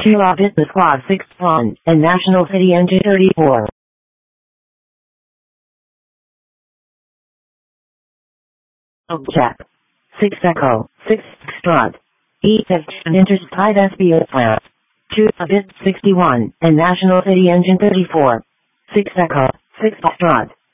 2 Business Squad 6-1, and National City Engine 34. Check. 6 Echo, 6 Strut. E-Tech Interside SBO Plant. 2 Bit 61, and National City Engine 34. 6 Echo, 6 Strut.